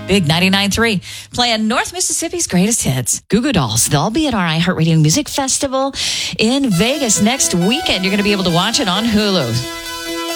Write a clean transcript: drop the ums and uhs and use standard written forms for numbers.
Big 99.3, playing North Mississippi's greatest hits. Goo Goo Dolls. They'll be at our iHeartRadio Music Festival in Vegas next weekend. You're going to be able to watch it on Hulu.